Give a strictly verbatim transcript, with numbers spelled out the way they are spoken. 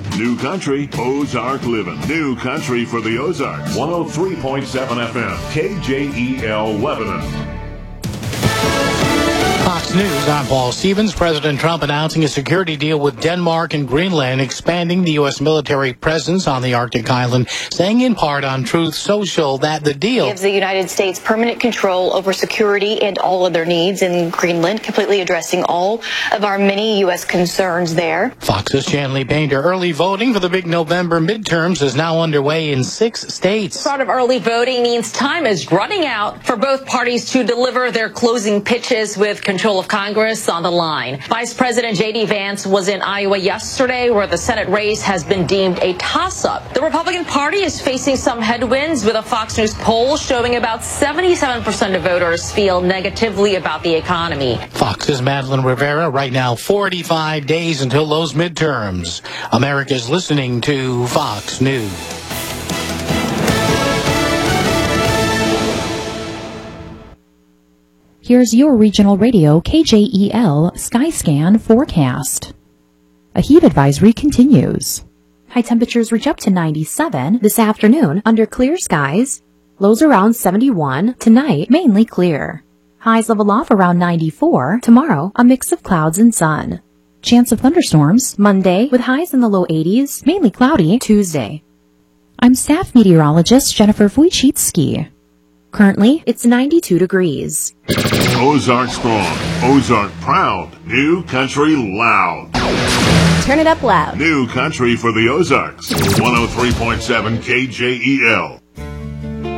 New Country, Ozark Living. New Country for the Ozarks. one oh three point seven F M, K J E L Lebanon. Fox News, I'm Paul Stevens. President Trump announcing a security deal with Denmark and Greenland, expanding the U S military presence on the Arctic island, saying in part on Truth Social that the deal gives the United States permanent control over security and all other needs in Greenland, completely addressing all of our many U S concerns there. Fox's Shanley Painter. Early voting for the big November midterms is now underway in six states. The start of early voting means time is running out for both parties to deliver their closing pitches with control of Congress on the line. Vice President J D Vance was in Iowa yesterday, where the Senate race has been deemed a toss-up. The Republican Party is facing some headwinds, with a Fox News poll showing about seventy-seven percent of voters feel negatively about the economy. Fox's Madeline Rivera. Right now, forty-five days until those midterms. America's listening to Fox News. Here's your regional radio K J E L Skyscan forecast. A heat advisory continues. High temperatures reach up to ninety-seven this afternoon under clear skies. Lows around seventy-one. Tonight, mainly clear. Highs level off around ninety-four. Tomorrow, a mix of clouds and sun. Chance of thunderstorms Monday with highs in the low eighties, mainly cloudy Tuesday. I'm staff meteorologist Jennifer Wojcicki. Currently, it's ninety-two degrees. Ozark strong, Ozark proud, New Country loud. Turn it up loud. New Country for the Ozarks, one oh three point seven K J E L.